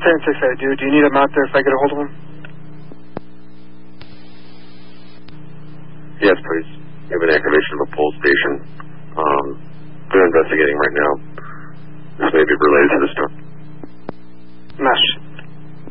San 6, I do. Do you need him out there if I get a hold of him? Yes, please. We have an activation of a pole station. They're investigating right now. This may be related to